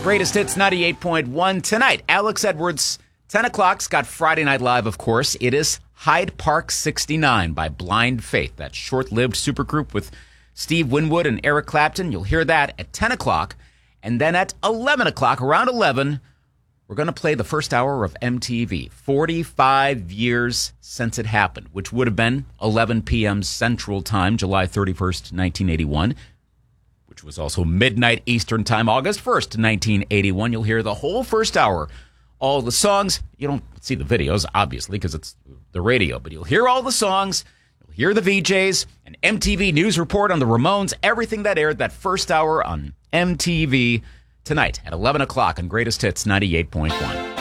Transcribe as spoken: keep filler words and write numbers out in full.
Greatest Hits ninety-eight point one. Tonight, Alex Edwards, ten o'clock's got Friday Night Live, of course. It is Hyde Park sixty-nine by Blind Faith, that short-lived supergroup with Steve Winwood and Eric Clapton. You'll hear that at ten o'clock. And then at eleven o'clock, around eleven, we're going to play the first hour of M T V. forty-five years since it happened, which would have been eleven p.m. Central Time, July thirty-first, nineteen eighty-one. Which was also midnight Eastern Time, August first, nineteen eighty-one. You'll hear the whole first hour, all the songs. You don't see the videos, obviously, because it's the radio, but you'll hear all the songs, you'll hear the V Js, an M T V news report on the Ramones, everything that aired that first hour on M T V tonight at eleven o'clock on Greatest Hits ninety-eight point one.